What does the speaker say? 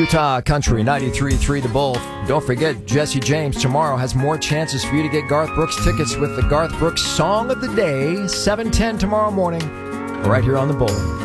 Utah Country 93.3 The Bull. Don't forget, Jesse James tomorrow has more chances for you to get Garth Brooks tickets with the Garth Brooks Song of the Day, 7:10 tomorrow morning, right here on The Bull.